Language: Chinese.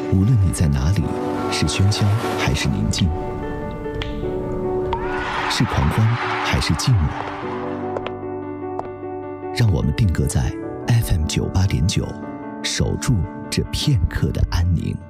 无论你在哪里，是喧嚣还是宁静，是狂欢还是寂寞，让我们定格在 FM98.9，守住这片刻的安宁。